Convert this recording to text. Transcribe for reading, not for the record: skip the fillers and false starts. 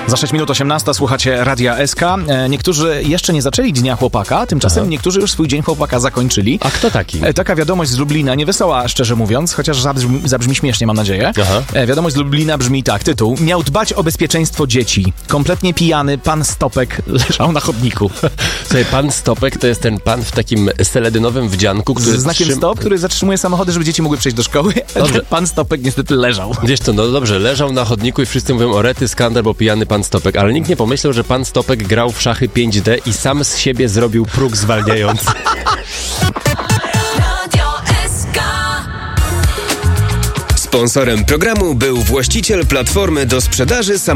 Za 6 minut 18 słuchacie Radia SK. Niektórzy jeszcze nie zaczęli Dnia Chłopaka, tymczasem niektórzy już swój Dzień Chłopaka zakończyli. A kto taki? Taka wiadomość z Lublina, niewesoła szczerze mówiąc, chociaż zabrzmi śmiesznie, mam nadzieję. Wiadomość z Lublina brzmi tak, tytuł: miał dbać o bezpieczeństwo dzieci. Kompletnie pijany pan Stopek leżał na chodniku. Słuchaj, pan Stopek to jest ten pan w takim seledynowym wdzianku, który Z znakiem stop, który zatrzymuje samochody, żeby dzieci mogły przejść do szkoły. Dobrze. Pan Stopek niestety leżał. Wiesz co, no dobrze, leżał na chodniku i wszyscy mówią o rety, skandal, bo pijany pan Stopek, ale nikt nie pomyślał, że pan Stopek grał w szachy 5D i sam z siebie zrobił próg zwalniający. Sponsorem programu był właściciel platformy do sprzedaży samochodów